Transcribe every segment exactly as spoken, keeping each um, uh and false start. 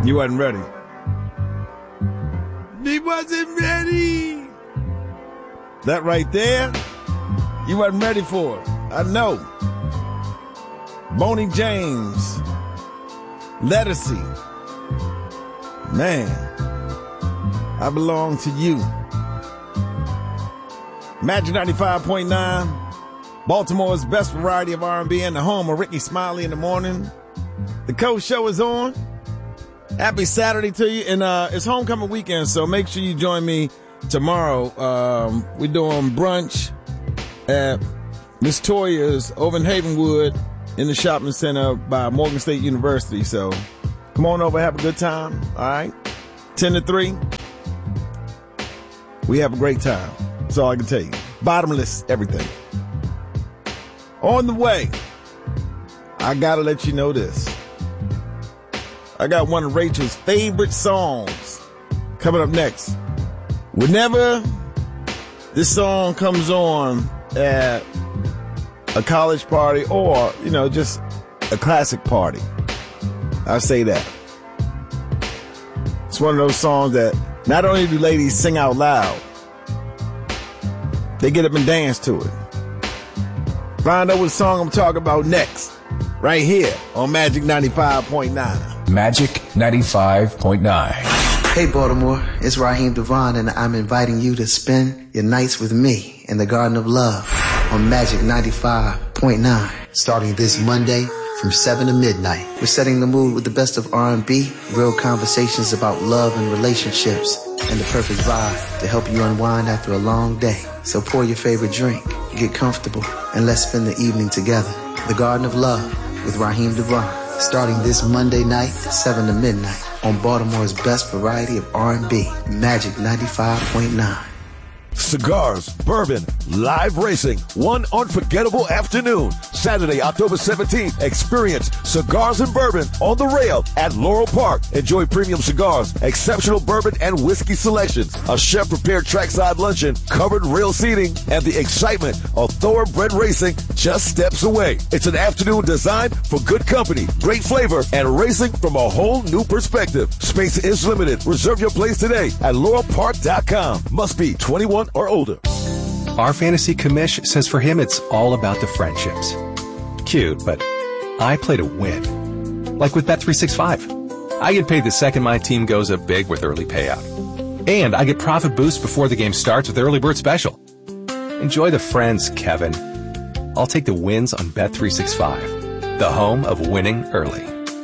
You wasn't ready. He wasn't ready. That right there, you wasn't ready for it. I know. Boney James. Lettucey. Man, I belong to you. Magic ninety-five point nine, Baltimore's best variety of R and B, and the home of Ricky Smiley in the morning. The Coach Show is on. Happy Saturday to you. And uh, it's homecoming weekend, so make sure you join me tomorrow. Um, we're doing brunch at Miss Toya's over in Havenwood in the shopping center by Morgan State University. So come on over, have a good time. All right. ten to three. We have a great time. That's all I can tell you. Bottomless everything. On the way, I got to let you know this. I got one of Rachel's favorite songs coming up next. Whenever this song comes on at a college party or, you know, just a classic party, I say that. It's one of those songs that not only do ladies sing out loud, they get up and dance to it. Find out what song I'm talking about next, right here on Magic ninety-five point nine. Magic ninety-five point nine. Hey Baltimore, it's Raheem Devon, and I'm inviting you to spend your nights with me in the Garden of Love on Magic ninety-five point nine. Starting this Monday from seven to midnight. We're setting the mood with the best of R and B, real conversations about love and relationships, and the perfect vibe to help you unwind after a long day. So pour your favorite drink, get comfortable, and let's spend the evening together. The Garden of Love with Raheem Devon. Starting this Monday night, seven to midnight, on Baltimore's best variety of R and B, Magic ninety-five point nine. Cigars, bourbon, live racing, one unforgettable afternoon. Saturday, October seventeenth, experience Cigars and Bourbon on the rail at Laurel Park. Enjoy premium cigars, exceptional bourbon and whiskey selections, a chef-prepared trackside luncheon, covered rail seating, and the excitement of thoroughbred racing just steps away. It's an afternoon designed for good company, great flavor, and racing from a whole new perspective. Space is limited. Reserve your place today at laurel park dot com. Must be twenty-one or older. Our fantasy commish says for him it's all about the friendships. Cute, but I play to win. Like with Bet three sixty-five. I get paid the second my team goes up big with early payout. And I get profit boost before the game starts with Early Bird Special. Enjoy the friends, Kevin. I'll take the wins on Bet three sixty-five, the home of winning early.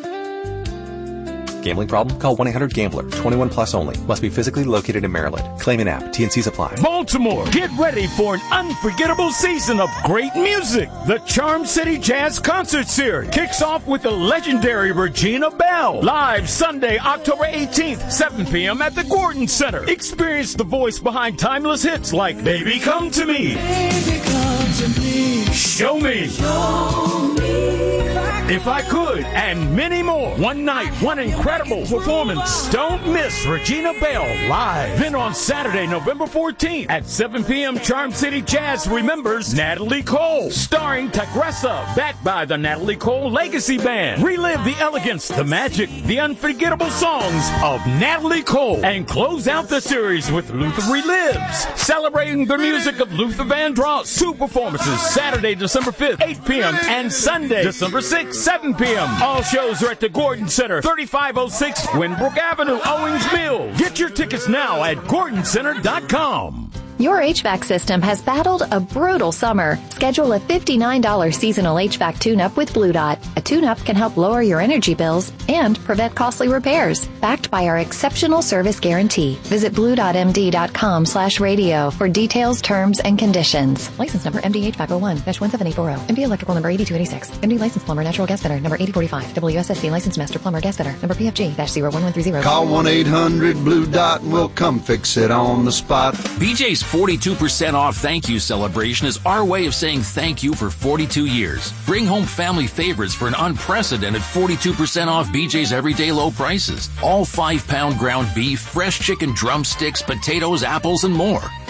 Gambling problem? Call one eight hundred gambler. twenty-one plus only. Must be physically located in Maryland. Claim in app. T and C's apply. Baltimore, get ready for an unforgettable season of great music. The Charm City Jazz Concert Series kicks off with the legendary Regina Belle. Live Sunday, October eighteenth, seven p.m. at the Gordon Center. Experience the voice behind timeless hits like Baby Come to Me. Baby Come to Me. Show Me. Show me. If I Could, and many more. One night, one incredible performance. Don't miss Regina Belle live. Then on Saturday, November fourteenth at seven p.m., Charm City Jazz remembers Natalie Cole, starring Tigressa, backed by the Natalie Cole Legacy Band. Relive the elegance, the magic, the unforgettable songs of Natalie Cole, and close out the series with Luther Relives, celebrating the music of Luther Vandross. Two performances, Saturday, December fifth, eight p.m., and Sunday, December sixth, seven p.m. All shows are at the Gordon Center, thirty-five oh six Winbrook Avenue, Owings Mills. Get your tickets now at gordon center dot com. Your H V A C system has battled a brutal summer. Schedule a fifty-nine dollars seasonal H V A C tune-up with Blue Dot. A tune-up can help lower your energy bills and prevent costly repairs. Backed by our exceptional service guarantee. Visit blue dot m d dot com slash radio for details, terms, and conditions. License number M D H V A C zero one dash one seven eight four zero. M D Electrical number eighty-two eighty-six. M D License Plumber Natural Gas Fitter number eighty forty-five. W S S C License Master Plumber Gas Fitter number P F G zero one one three zero. Call one eight hundred blue dot and we'll come fix it on the spot. B J's forty-two percent off thank you celebration is our way of saying thank you for forty-two years. Bring home family favorites for an unprecedented forty-two percent off B J's everyday low prices. All five pound ground beef, fresh chicken drumsticks, potatoes, apples, and more.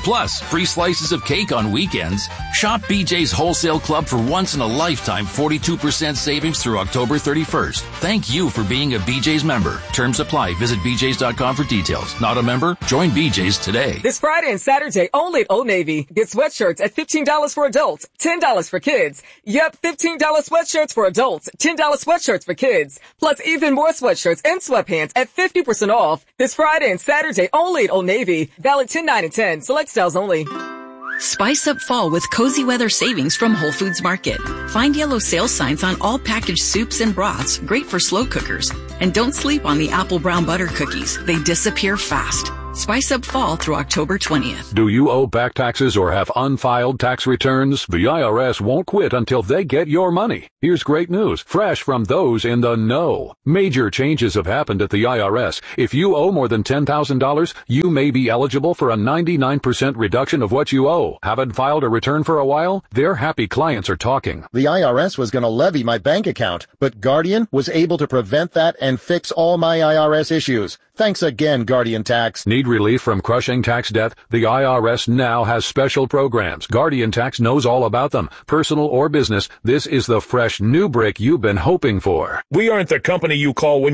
Plus, free slices of cake on weekends. Shop B J's Wholesale Club for once-in-a-lifetime forty-two percent savings through October thirty-first. Thank you for being a B J's member. Terms apply. Visit B Js dot com for details. Not a member? Join B J's today. This Friday and Saturday, only at Old Navy. Get sweatshirts at fifteen dollars for adults, ten dollars for kids. Yep, fifteen dollars sweatshirts for adults, ten dollars sweatshirts for kids. Plus even more sweatshirts and sweatpants at fifty percent off. This Friday and Saturday, only at Old Navy. Valid ten, nine, and ten. Select styles only. Spice up fall with cozy weather savings from Whole Foods Market. Find yellow sale signs on all packaged soups and broths, great for slow cookers. And don't sleep on the apple brown butter cookies. They disappear fast. Spice up fall through October twentieth. Do you owe back taxes or have unfiled tax returns? The I R S won't quit until they get your money. Here's great news, fresh from those in the know. Major changes have happened at the I R S. If you owe more than ten thousand dollars, you may be eligible for a ninety-nine percent reduction of what you owe. Haven't filed a return for a while? Their happy clients are talking. The I R S was going to levy my bank account, but Guardian was able to prevent that and fix all my I R S issues. Thanks again, Guardian Tax. Need relief from crushing tax debt? The I R S now has special programs. Guardian Tax knows all about them. Personal or business, this is the fresh new break you've been hoping for. We aren't the company you call when